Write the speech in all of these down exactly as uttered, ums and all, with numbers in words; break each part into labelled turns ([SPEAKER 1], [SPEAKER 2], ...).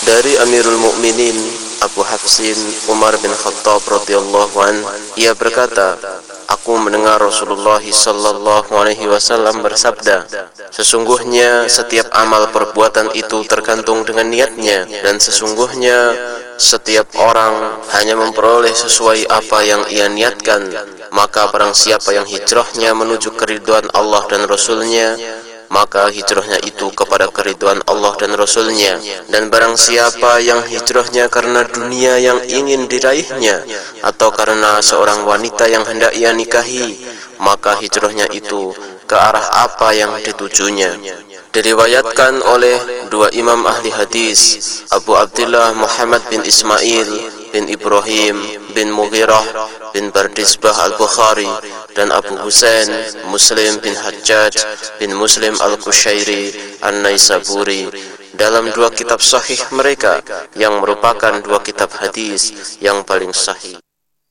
[SPEAKER 1] Dari Amirul Mukminin Abu Hafsin Umar bin Khattab radhiyallahu an, ia berkata, aku mendengar Rasulullah sallallahu alaihi wasallam bersabda, sesungguhnya setiap amal perbuatan itu tergantung dengan niatnya, dan sesungguhnya setiap orang hanya memperoleh sesuai apa yang ia niatkan. Maka barang siapa yang hijrahnya menuju keridhaan Allah dan Rasulnya, maka hijrahnya itu kepada keridhaan Allah dan Rasulnya. Dan barang siapa yang hijrahnya karena dunia yang ingin diraihnya, atau karena seorang wanita yang hendak ia nikahi, maka hijrahnya itu ke arah apa yang ditujunya. Diriwayatkan oleh dua imam ahli hadis, Abu Abdullah Muhammad bin Ismail bin Ibrahim bin Mughirah bin Bardisbah al-Bukhari, dan Abu Husain Muslim bin Hajjaj bin Muslim al-Qushairi an-Naisaburi, dalam dua kitab sahih mereka yang merupakan dua kitab hadis yang paling sahih.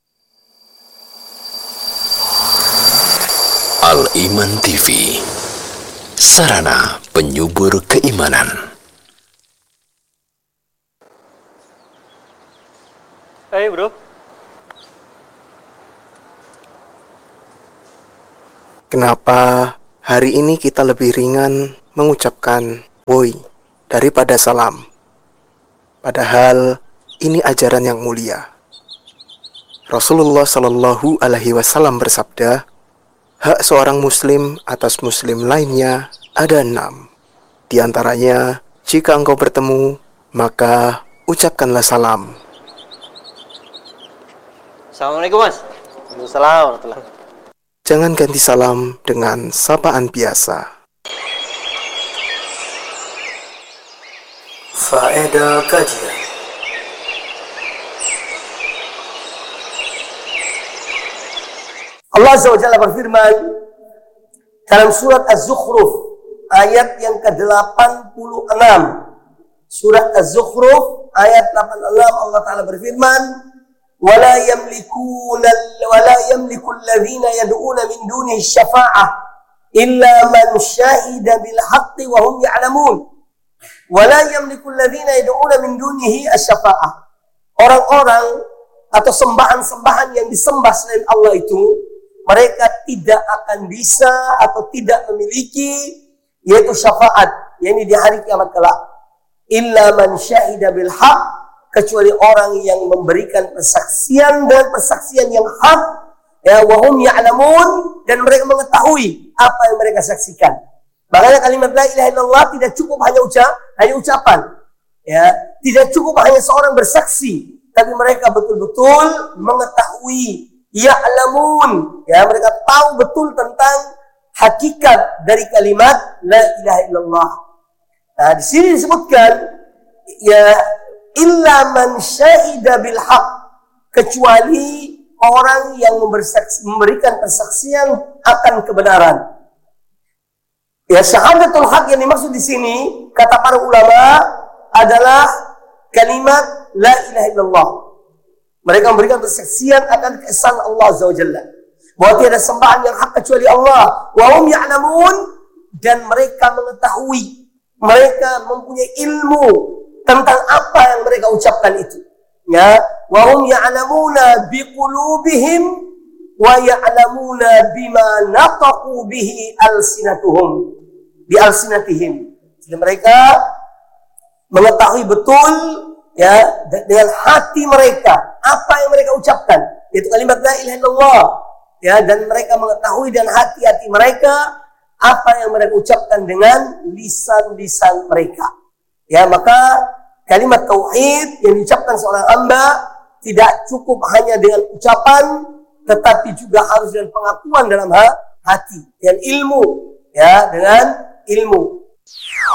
[SPEAKER 2] Al-Iman T V, sarana penyubur keimanan.
[SPEAKER 3] Hey bro.
[SPEAKER 4] Kenapa hari ini kita lebih ringan mengucapkan woi daripada salam? Padahal ini ajaran yang mulia. Rasulullah Shallallahu Alaihi Wasallam bersabda, hak seorang muslim atas muslim lainnya ada enam. Di antaranya, jika engkau bertemu, maka ucapkanlah salam.
[SPEAKER 3] Assalamualaikum mas. Waalaikumsalam warahmatullahi.
[SPEAKER 4] Jangan ganti salam dengan sapaan biasa. Faedah kajian.
[SPEAKER 5] Allah Azza wa Jalla berfirman dalam surat Az-Zukhruf ayat yang ke delapan puluh enam. Surat Az-Zukhruf ayat delapan puluh enam, Allah Ta'ala berfirman, وَلَا يَمْلِكُونَ وَلَا يَمْلِكُ الَّذِينَ يَدْعُونَ مِنْ دُونِهِ الشَّفَاعَةَ إِلَّا مَنْ شَهِدَ بِالْحَقِّ وَهُمْ يَعْلَمُونَ وَلَا يَمْلِكُ الَّذِينَ يَدْعُونَ مِنْ دُونِهِ الشَّفَاعَةَ. Orang-orang atau sembahan-sembahan yang disembah selain Allah itu, mereka tidak akan bisa atau tidak memiliki yaitu syafaat, yakni di hari kiamat kelak. Illa man syahida bil haq, kecuali orang yang memberikan persaksian dan persaksian yang hak, ya, wahum ya'lamun, dan mereka mengetahui apa yang mereka saksikan. Makanya kalimat la ilaha illallah tidak cukup hanya ucap, hanya ucapan, ya, tidak cukup hanya seorang bersaksi, tapi mereka betul-betul mengetahui, ya'lamun, ya, mereka tahu betul tentang hakikat dari kalimat la ilaha illallah. Nah, di sini disebutkan, ya, illa man syahida bil haq, kecuali orang yang memberikan persaksian akan kebenaran. Ya, syahadatul haq yang dimaksud di sini, kata para ulama, adalah kalimat la ilaha illallah. Mereka memberikan persaksian akan keesaan Allah Azza wa Jalla, bahwa tiada sembahan yang hak kecuali Allah. Wa hum ya'lamun, dan mereka mengetahui, mereka mempunyai ilmu tentang apa yang mereka ucapkan itu. Ya, wa hum ya'lamuna biqulubihim wa ya'lamuna bima naqaqu bihi alsinatuhum bi alsinatihim. Jadi mereka mengetahui betul, ya, dengan hati mereka apa yang mereka ucapkan, yaitu kalimat la ilaha illallah, ya, dan mereka mengetahui dan hati-hati mereka apa yang mereka ucapkan dengan lisan-lisan mereka. Ya, maka kalimat tauhid yang diucapkan seorang hamba tidak cukup hanya dengan ucapan, tetapi juga harus dengan pengakuan dalam hati, dengan ilmu, ya, dengan ilmu.